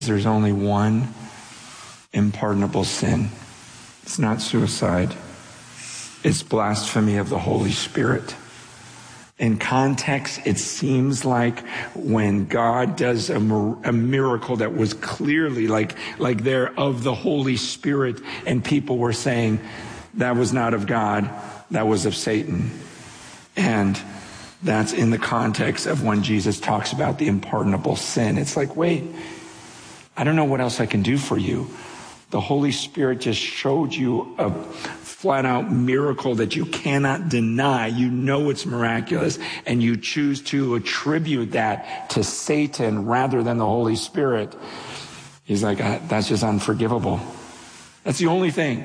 There's only one unpardonable sin. It's not suicide. It's blasphemy of the Holy Spirit. In context, it seems like when God does a miracle that was clearly like they're of the Holy Spirit, and people were saying that was not of God, that was of Satan. And that's in the context of when Jesus talks about the unpardonable sin. It's like, wait, I don't know what else I can do for you. The Holy Spirit just showed you a flat out miracle that you cannot deny. You know it's miraculous, and you choose to attribute that to Satan rather than the Holy Spirit. He's like, that's just unforgivable. That's the only thing.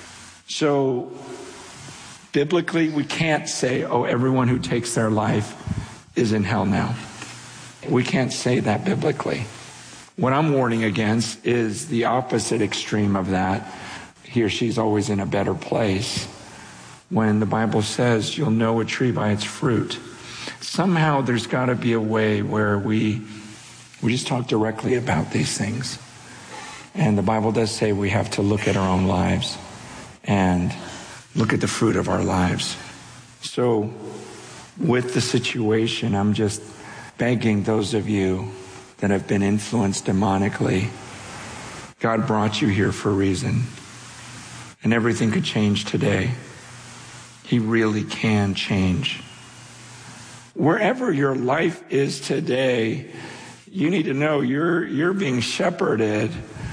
So biblically, we can't say, oh, everyone who takes their life is in hell now. We can't say that biblically. What I'm warning against is the opposite extreme of that. He or she's always in a better place. When the Bible says you'll know a tree by its fruit. Somehow there's got to be a way where we just talk directly about these things. And the Bible does say we have to look at our own lives and look at the fruit of our lives. So with the situation, I'm just begging those of you that have been influenced demonically. God brought you here for a reason. And everything could change today. He really can change. Wherever your life is today, you need to know you're being shepherded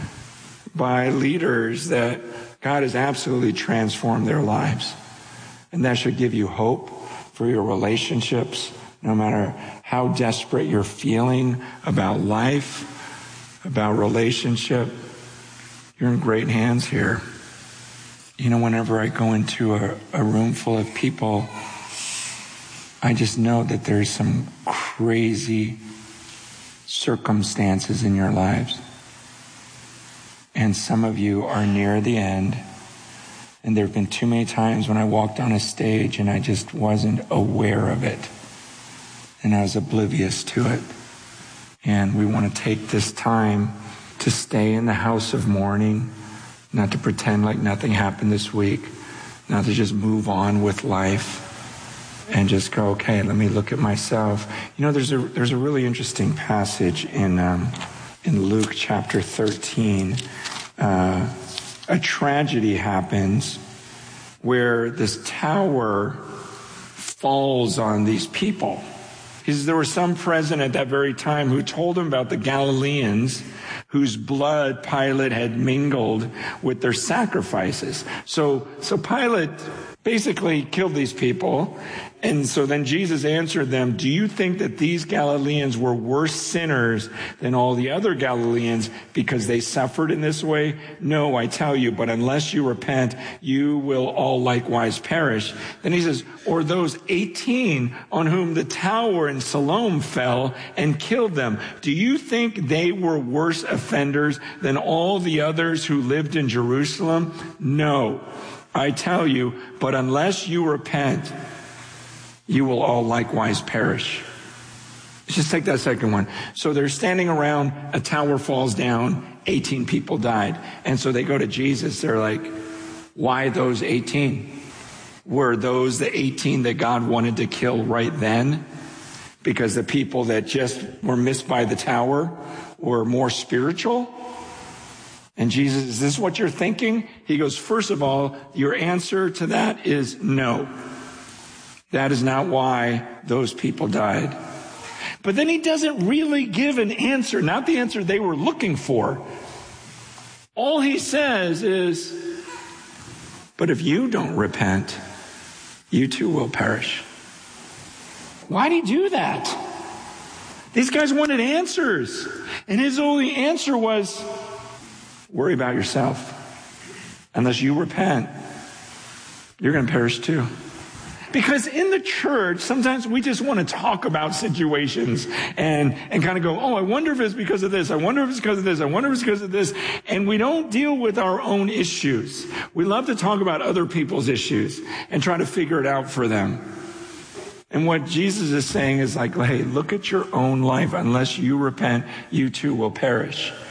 by leaders that God has absolutely transformed their lives. And that should give you hope for your relationships, no matter how desperate you're feeling about life, about relationship. You're in great hands here. You know, whenever I go into a room full of people, I just know that there's some crazy circumstances in your lives. And some of you are near the end. And there have been too many times when I walked on a stage and I just wasn't aware of it. And I was oblivious to it. And we want to take this time to stay in the house of mourning, not to pretend like nothing happened this week, not to just move on with life and just go, okay, let me look at myself. You know, there's a really interesting passage in Luke chapter 13. A tragedy happens where this tower falls on these people. There was some present at that very time who told him about the Galileans whose blood Pilate had mingled with their sacrifices. So Pilate basically killed these people. And so then Jesus answered them, do you think that these Galileans were worse sinners than all the other Galileans because they suffered in this way? No, I tell you, but unless you repent, you will all likewise perish. Then he says, or those 18 on whom the tower in Siloam fell and killed them. Do you think they were worse offenders than all the others who lived in Jerusalem? No, I tell you, but unless you repent, you will all likewise perish. Let's just take that second one. So they're standing around, a tower falls down, 18 people died. And so they go to Jesus. They're like, why those 18? Were those the 18 that God wanted to kill right then? Because the people that just were missed by the tower were more spiritual? And Jesus, is this what you're thinking? He goes, first of all, your answer to that is no. That is not why those people died. But then he doesn't really give an answer, not the answer they were looking for. All he says is, but if you don't repent, you too will perish. Why'd he do that? These guys wanted answers. And his only answer was, worry about yourself. Unless you repent, you're going to perish too. Because in the church, sometimes we just want to talk about situations and kind of go, oh, I wonder if it's because of this. I wonder if it's because of this. I wonder if it's because of this. And we don't deal with our own issues. We love to talk about other people's issues and try to figure it out for them. And what Jesus is saying is like, hey, look at your own life. Unless you repent, you too will perish.